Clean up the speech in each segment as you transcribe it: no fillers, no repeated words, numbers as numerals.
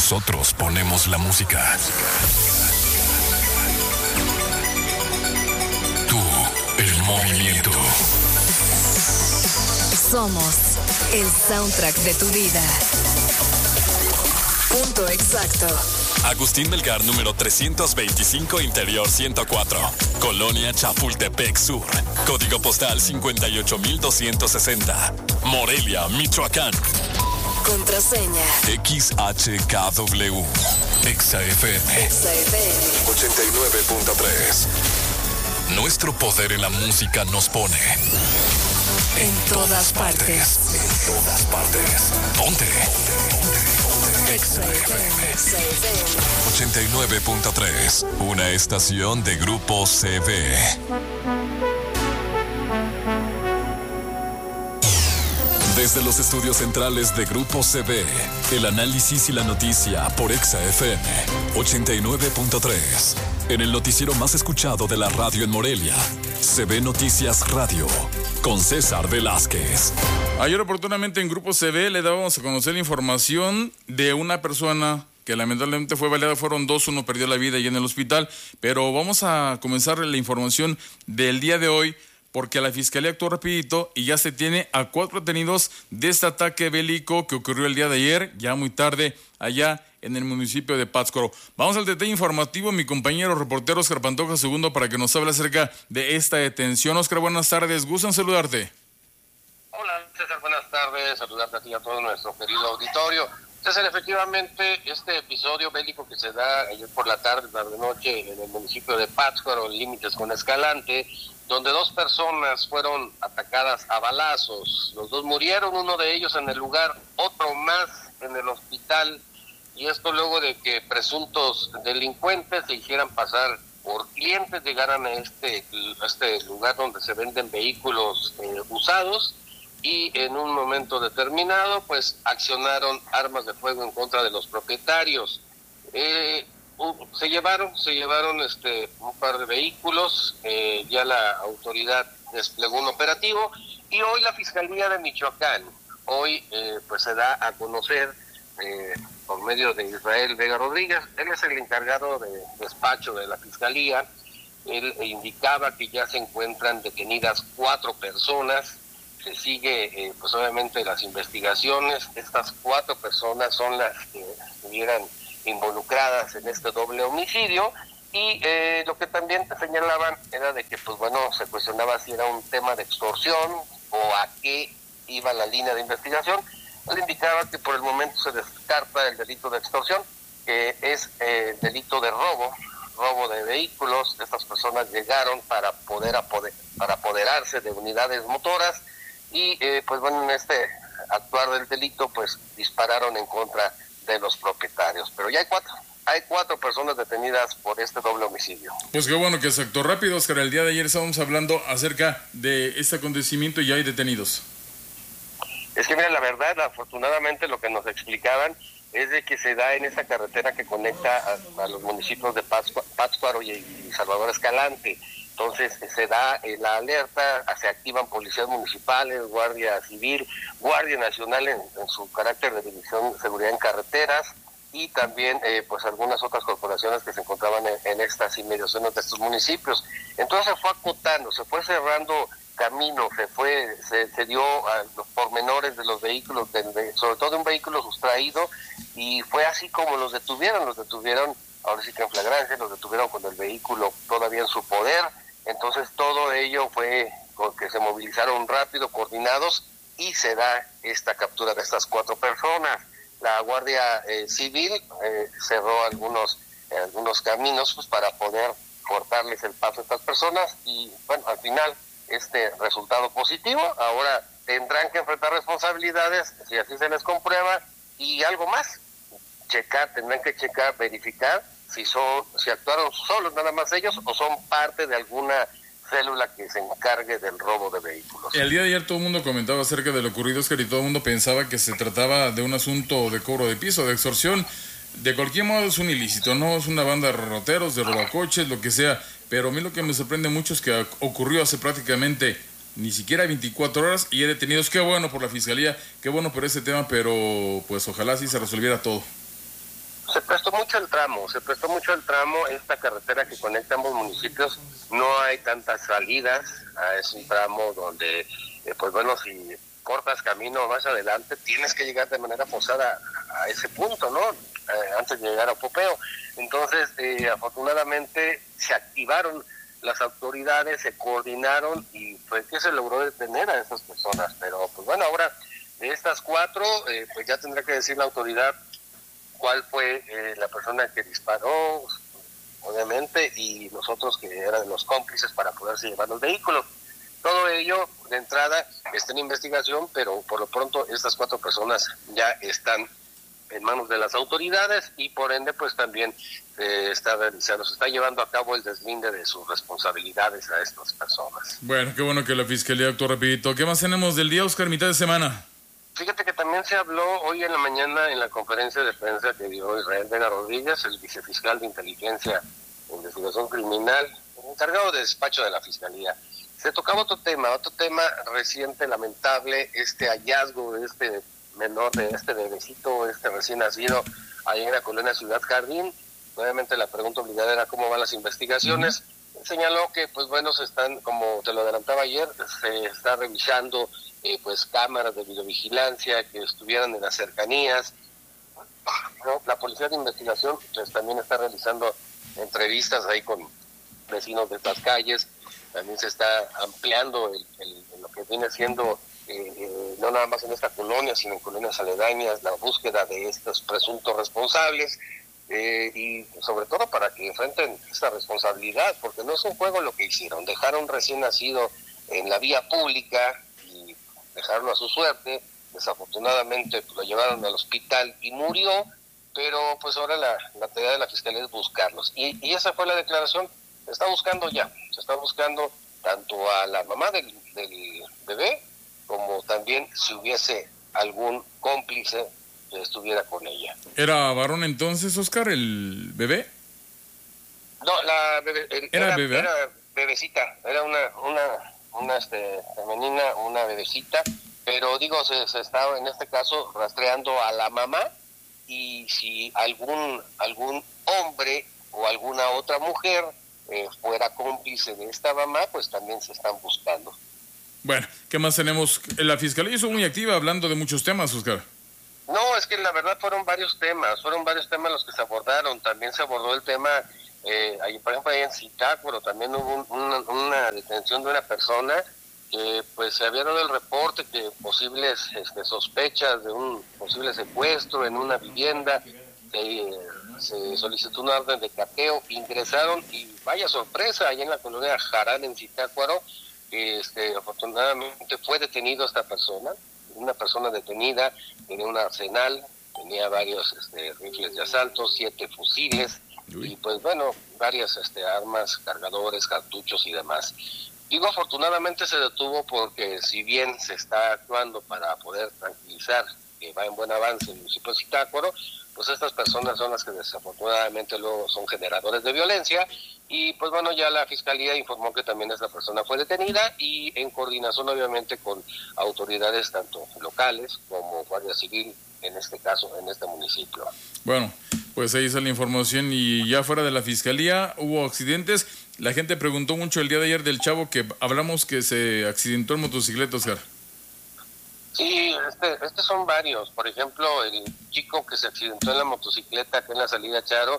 Nosotros ponemos la música. Tú, el movimiento. Somos el soundtrack de tu vida. Punto exacto. Agustín Melgar, número 325, Interior 104. Colonia Chapultepec Sur. Código postal 58260. Morelia, Michoacán. Contraseña. XHKW. XFM. XFM. 89.3. Nuestro poder en la música nos pone en todas partes. En todas partes. Ponte. XFM 89.3. Una estación de Grupo CV. Desde los estudios centrales de Grupo CV, el análisis y la noticia por XFM 89.3. En el noticiero más escuchado de la radio en Morelia, CV Noticias Radio, con César Velázquez. Ayer oportunamente en Grupo CV le dábamos a conocer la información de una persona que lamentablemente fue baleada. Fueron dos, uno perdió la vida allí en el hospital, pero vamos a comenzar la información del día de hoy, porque la Fiscalía actuó rapidito y ya se tiene a 4 detenidos de este ataque bélico que ocurrió el día de ayer, ya muy tarde, allá en el municipio de Pátzcuaro. Vamos al detalle informativo, mi compañero reportero Oscar Pantoja II, para que nos hable acerca de esta detención. Oscar, buenas tardes, gusto en saludarte. Hola César, buenas tardes, saludarte a ti y a todo nuestro querido auditorio. César, efectivamente, este episodio bélico que se da ayer por la tarde-noche en el municipio de Pátzcuaro, límites con Escalante, donde 2 personas fueron atacadas a balazos. Los 2 murieron, uno de ellos en el lugar, otro más en el hospital, y esto luego de que presuntos delincuentes se hicieran pasar por clientes, llegaran a este lugar donde se venden vehículos usados, y en un momento determinado pues accionaron armas de fuego en contra de los propietarios. Se llevaron un par de vehículos, ya la autoridad desplegó un operativo, y hoy la Fiscalía de Michoacán, pues se da a conocer por medio de Israel Vega Rodríguez. Él es el encargado de despacho de la Fiscalía. Él indicaba que ya se encuentran detenidas 4 personas. Se sigue pues obviamente las investigaciones. Estas 4 personas son las que estuvieran involucradas en este doble homicidio, y lo que también señalaban era de que pues bueno, se cuestionaba si era un tema de extorsión o a qué iba la línea de investigación. Él indicaba que por el momento se descarta el delito de extorsión, que es delito de robo de vehículos. Estas personas llegaron para apoderarse de unidades motoras, y pues bueno, en este actuar del delito pues dispararon en contra de los propietarios. Pero ya hay 4 personas detenidas por este doble homicidio. Pues qué bueno que se actuó rápido, Oscar. El día de ayer estábamos hablando acerca de este acontecimiento y ya hay detenidos. Es que mira, la verdad, afortunadamente lo que nos explicaban es de que se da en esa carretera que conecta a los municipios de Pátzcuaro y Salvador Escalante. Entonces se da la alerta, se activan policías municipales, Guardia Civil, Guardia Nacional en su carácter de División de Seguridad en Carreteras, y también pues algunas otras corporaciones que se encontraban en estas inmediaciones de estos municipios. Entonces se fue acotando, se fue cerrando camino, se dio a los pormenores de los vehículos, sobre todo de un vehículo sustraído, y fue así como los detuvieron, ahora sí que en flagrancia, los detuvieron con el vehículo todavía en su poder. Entonces todo ello fue porque se movilizaron rápido, coordinados, y se da esta captura de estas 4 personas. La Guardia Civil cerró algunos caminos pues para poder cortarles el paso a estas personas, y bueno, al final este resultado positivo. Ahora tendrán que enfrentar responsabilidades si así se les comprueba, y algo más, tendrán que verificar si actuaron solos nada más ellos o son parte de alguna célula que se encargue del robo de vehículos. El día de ayer todo el mundo comentaba acerca de lo ocurrido, Oscar, y todo el mundo pensaba que se trataba de un asunto de cobro de piso, de extorsión. De cualquier modo es un ilícito, no es una banda de rateros, de robacoches, lo que sea, pero a mí lo que me sorprende mucho es que ocurrió hace prácticamente ni siquiera 24 horas y hay detenidos. Qué bueno por la Fiscalía, qué bueno por ese tema, pero pues ojalá sí se resolviera todo. se prestó mucho el tramo, esta carretera que conecta ambos municipios, no hay tantas salidas, es un tramo donde, pues bueno, si cortas camino más adelante, tienes que llegar de manera forzada a ese punto, ¿no? Antes de llegar a Popeo. Entonces, afortunadamente, se activaron las autoridades, se coordinaron y pues que se logró detener a esas personas. Pero pues bueno, ahora de estas 4, pues ya tendrá que decir la autoridad cuál fue la persona que disparó, obviamente, y nosotros que eran los cómplices para poderse llevar los vehículos. Todo ello, de entrada, está en investigación, pero por lo pronto estas 4 personas ya están en manos de las autoridades y por ende pues también se está llevando a cabo el deslinde de sus responsabilidades a estas personas. Bueno, qué bueno que la Fiscalía actuó rapidito. ¿Qué más tenemos del día, Oscar, mitad de semana? Fíjate que también se habló hoy en la mañana en la conferencia de prensa que dio Israel Vega Rodríguez, el vicefiscal de Inteligencia e Investigación Criminal, encargado de despacho de la Fiscalía. Se tocaba otro tema reciente, lamentable, este hallazgo de este menor, de este bebecito, recién nacido, ahí en la colonia Ciudad Jardín. Nuevamente la pregunta obligada era cómo van las investigaciones. Señaló que, pues bueno, se están, como te lo adelantaba ayer, se está revisando pues cámaras de videovigilancia que estuvieran en las cercanías. La Policía de Investigación pues también está realizando entrevistas ahí con vecinos de estas calles. También se está ampliando lo que viene siendo, no nada más en esta colonia, sino en colonias aledañas, la búsqueda de estos presuntos responsables. Y sobre todo para que enfrenten esta responsabilidad, porque no es un juego lo que hicieron. Dejaron recién nacido en la vía pública y dejaron a su suerte. Desafortunadamente pues, lo llevaron al hospital y murió, pero pues ahora la tarea de la Fiscalía es buscarlos. Y esa fue la declaración. Se está buscando tanto a la mamá del bebé, como también si hubiese algún cómplice que estuviera con ella. ¿Era varón entonces, Oscar, el bebé? No, la bebé, ¿Era bebé? Era bebecita, era una femenina, una bebecita, pero digo, se está en este caso rastreando a la mamá, y si algún hombre o alguna otra mujer fuera cómplice de esta mamá, pues también se están buscando. Bueno, ¿qué más tenemos? La Fiscalía hizo muy activa hablando de muchos temas, Oscar. No, es que la verdad fueron varios temas los que se abordaron. También se abordó el tema, por ejemplo, ahí en Zitácuaro también hubo una detención de una persona que pues se había dado el reporte que posibles sospechas de un posible secuestro en una vivienda. Se solicitó una orden de cateo, ingresaron y vaya sorpresa, ahí en la colonia Jaral, en Zitácuaro, afortunadamente fue detenido esta persona, una persona detenida, tenía un arsenal, tenía varios rifles de asalto, 7 fusiles, y pues bueno, varias armas, cargadores, cartuchos y demás. Digo, afortunadamente se detuvo porque si bien se está actuando para poder tranquilizar que va en buen avance el municipio de Zitácuaro, pues estas personas son las que desafortunadamente luego son generadores de violencia, y pues bueno, ya la Fiscalía informó que también esta persona fue detenida, y en coordinación obviamente con autoridades tanto locales como Guardia Civil, en este caso, en este municipio. Bueno, pues ahí está la información, y ya fuera de la Fiscalía hubo accidentes. La gente preguntó mucho el día de ayer del chavo que hablamos que se accidentó en motocicleta, Oscar. Sí, son varios. Por ejemplo, el chico que se accidentó en la motocicleta acá en la salida Charo.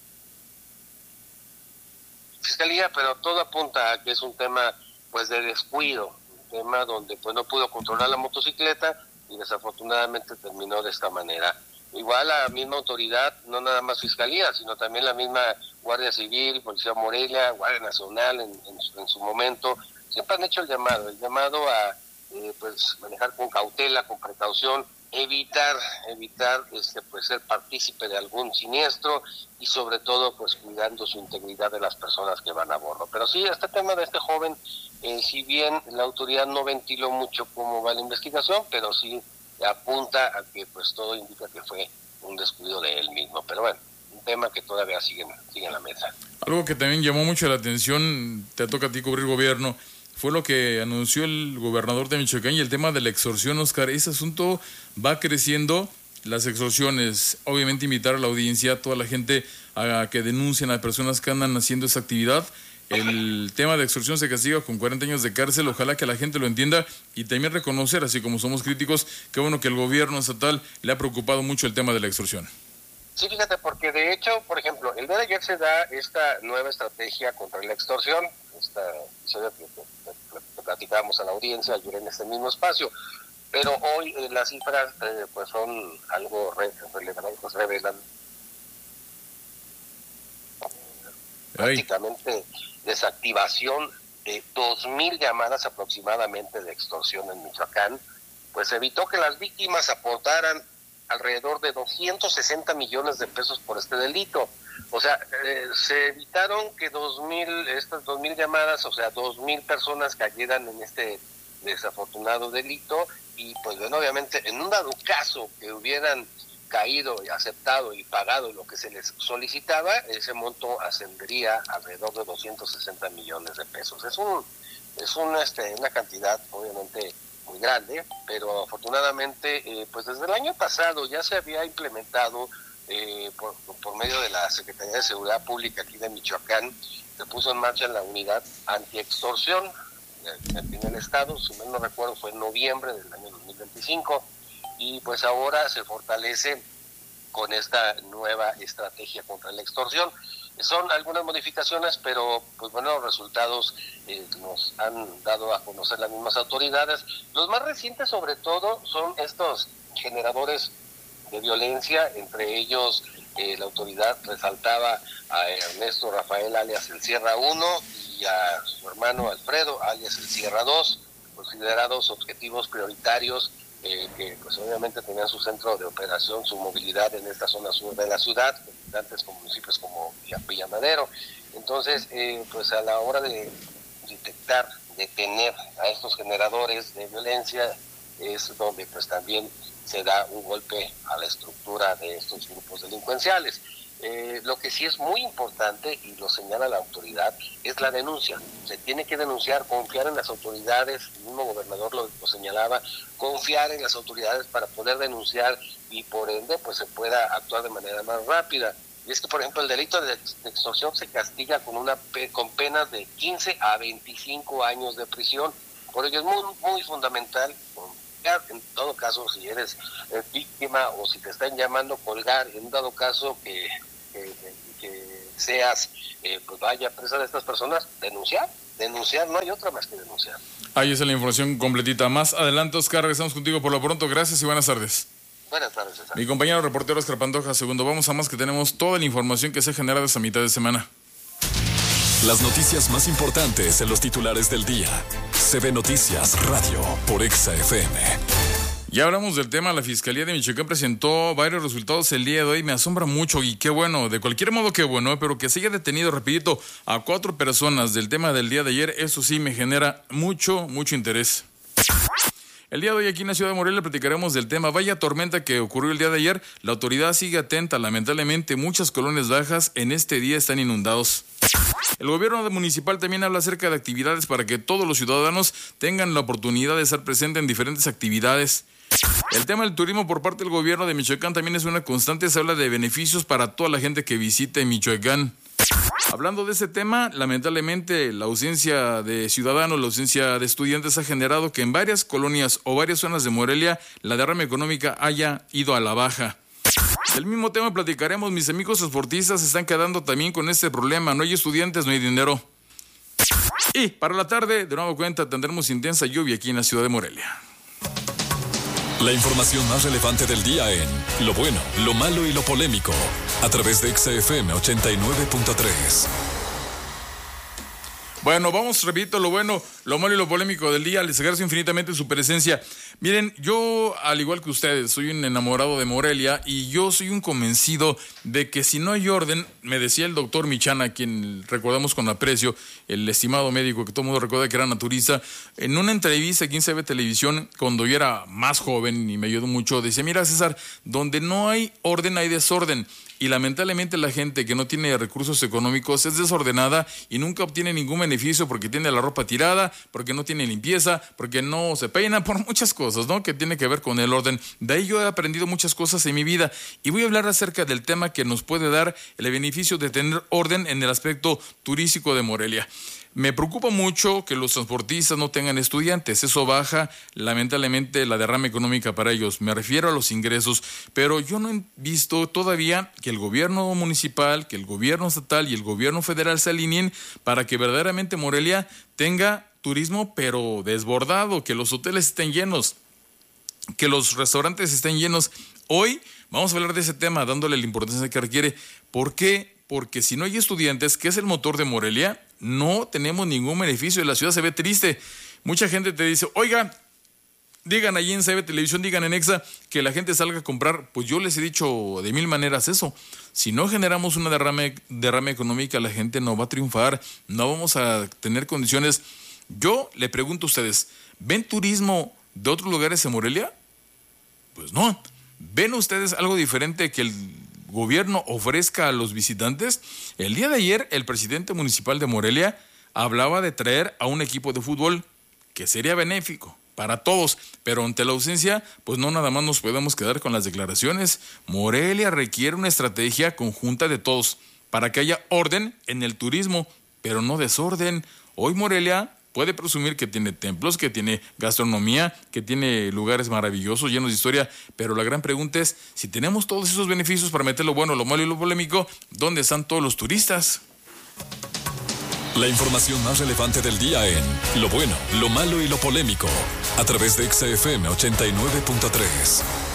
Fiscalía, pero todo apunta a que es un tema pues de descuido, un tema donde pues no pudo controlar la motocicleta y desafortunadamente terminó de esta manera. Igual la misma autoridad, no nada más Fiscalía, sino también la misma Guardia Civil, Policía Morelia, Guardia Nacional en su momento, siempre han hecho el llamado a pues manejar con cautela, con precaución, evitar pues ser partícipe de algún siniestro, y sobre todo pues cuidando su integridad de las personas que van a bordo. Pero sí, este tema de este joven, si bien la autoridad no ventiló mucho cómo va la investigación, pero sí apunta a que pues todo indica que fue un descuido de él mismo. Pero bueno, un tema que todavía sigue en la mesa. Algo que también llamó mucho la atención, te toca a ti cubrir gobierno, fue lo que anunció el gobernador de Michoacán, y el tema de la extorsión, Oscar. Ese asunto va creciendo las extorsiones, obviamente invitar a la audiencia, a toda la gente a que denuncien a personas que andan haciendo esa actividad. El tema de extorsión se castiga con 40 años de cárcel, ojalá que la gente lo entienda y también reconocer, así como somos críticos, qué bueno que el gobierno estatal le ha preocupado mucho el tema de la extorsión. Sí, fíjate, porque de hecho, por ejemplo, el día de ayer se da esta nueva estrategia contra la extorsión, esta episodio que platicábamos a la audiencia ayer en este mismo espacio, pero hoy las cifras pues son algo relevantes, revelan prácticamente desactivación de 2,000 llamadas aproximadamente de extorsión en Michoacán, pues evitó que las víctimas aportaran alrededor de 260 millones de pesos por este delito. O sea, se evitaron que estas 2,000 llamadas, o sea, 2,000 personas cayeran en este desafortunado delito y pues bueno, obviamente en un dado caso que hubieran caído y aceptado y pagado lo que se les solicitaba, ese monto ascendería alrededor de 260 millones de pesos. Es una cantidad obviamente muy grande, pero afortunadamente pues desde el año pasado ya se había implementado por medio de la Secretaría de Seguridad Pública aquí de Michoacán, se puso en marcha la unidad antiextorsión en el estado, si mal no recuerdo fue en noviembre del año 2025, y pues ahora se fortalece con esta nueva estrategia contra la extorsión. Son algunas modificaciones, pero pues bueno, los resultados nos han dado a conocer las mismas autoridades. Los más recientes sobre todo son estos generadores de violencia, entre ellos la autoridad resaltaba a Ernesto Rafael alias el Sierra 1 y a su hermano Alfredo alias el Sierra 2, considerados objetivos prioritarios que pues obviamente tenían su centro de operación, su movilidad en esta zona sur de la ciudad, antes con municipios como Villa Madero. Entonces, pues a la hora de detectar, detener a estos generadores de violencia, es donde pues también se da un golpe a la estructura de estos grupos delincuenciales. Lo que sí es muy importante, y lo señala la autoridad, es la denuncia. Se tiene que denunciar, confiar en las autoridades, el mismo gobernador lo señalaba, confiar en las autoridades para poder denunciar y por ende pues se pueda actuar de manera más rápida. Y es que, por ejemplo, el delito de extorsión se castiga con penas de 15 a 25 años de prisión. Por ello es muy, muy fundamental colgar, en todo caso, si eres víctima o si te están llamando, colgar, en dado caso que seas pues vaya presa de estas personas, denunciar, no hay otra más que denunciar. Ahí está la información completita. Más adelante, Oscar, regresamos contigo por lo pronto. Gracias y buenas tardes. Buenas tardes, César. Mi compañero reportero Oscar Pantoja, segundo. Vamos a más, que tenemos toda la información que se ha generado esta mitad de semana. Las noticias más importantes en los titulares del día. CB Noticias Radio por Exa FM. Ya hablamos del tema. La Fiscalía de Michoacán presentó varios resultados el día de hoy. Me asombra mucho y qué bueno, de cualquier modo qué bueno, pero que se haya detenido, repito, a 4 personas del tema del día de ayer, eso sí me genera mucho interés. El día de hoy aquí en la ciudad de Morelia platicaremos del tema. Vaya tormenta que ocurrió el día de ayer. La autoridad sigue atenta. Lamentablemente muchas colonias bajas en este día están inundados. El gobierno municipal también habla acerca de actividades para que todos los ciudadanos tengan la oportunidad de estar presentes en diferentes actividades. El tema del turismo por parte del gobierno de Michoacán también es una constante. Se habla de beneficios para toda la gente que visite Michoacán. Hablando de ese tema, lamentablemente la ausencia de ciudadanos, la ausencia de estudiantes ha generado que en varias colonias o varias zonas de Morelia la derrama económica haya ido a la baja. Del mismo tema platicaremos. Mis amigos transportistas se están quedando también con este problema. No hay estudiantes, no hay dinero. Y para la tarde, de nuevo cuenta, tendremos intensa lluvia aquí en la ciudad de Morelia. La información más relevante del día en lo bueno, lo malo y lo polémico, a través de Exa FM 89.3. Bueno, vamos, repito, lo bueno, lo malo y lo polémico del día. Les agradezco infinitamente su presencia. Miren, yo, al igual que ustedes, soy un enamorado de Morelia y yo soy un convencido de que si no hay orden, me decía el doctor Michana, quien recordamos con aprecio, el estimado médico que todo el mundo recuerda que era naturista, en una entrevista aquí en CB Televisión, cuando yo era más joven y me ayudó mucho, decía, mira César, donde no hay orden hay desorden. y lamentablemente la gente que no tiene recursos económicos es desordenada y nunca obtiene ningún beneficio porque tiene la ropa tirada, porque no tiene limpieza, porque no se peina, por muchas cosas, ¿no? Que tiene que ver con el orden. De ahí yo he aprendido muchas cosas en mi vida y voy a hablar acerca del tema que nos puede dar el beneficio de tener orden en el aspecto turístico de Morelia. Me preocupa mucho que los transportistas no tengan estudiantes. Eso baja, lamentablemente, la derrama económica para ellos. Me refiero a los ingresos, pero yo no he visto todavía que el gobierno municipal, que el gobierno estatal y el gobierno federal se alineen para que verdaderamente Morelia tenga turismo, pero desbordado, que los hoteles estén llenos, que los restaurantes estén llenos. Hoy vamos a hablar de ese tema, dándole la importancia que requiere. ¿Por qué? Porque si no hay estudiantes, que es el motor de Morelia, no tenemos ningún beneficio y la ciudad se ve triste. Mucha gente te dice, oiga, digan allí en CB Televisión, digan en Exa, que la gente salga a comprar. Pues yo les he dicho de mil maneras eso. Si no generamos una derrama económica, la gente no va a triunfar, no vamos a tener condiciones. Yo le pregunto a ustedes, ¿ven turismo de otros lugares en Morelia? Pues no. ¿Ven ustedes algo diferente que el gobierno ofrezca a los visitantes? El día de ayer, el presidente municipal de Morelia hablaba de traer a un equipo de fútbol que sería benéfico para todos, pero ante la ausencia, pues no nada más nos podemos quedar con las declaraciones. Morelia requiere una estrategia conjunta de todos para que haya orden en el turismo, pero no desorden. Hoy Morelia puede presumir que tiene templos, que tiene gastronomía, que tiene lugares maravillosos, llenos de historia, pero la gran pregunta es, si tenemos todos esos beneficios para meter lo bueno, lo malo y lo polémico, ¿dónde están todos los turistas? La información más relevante del día en Lo Bueno, Lo Malo y Lo Polémico, a través de XFM 89.3.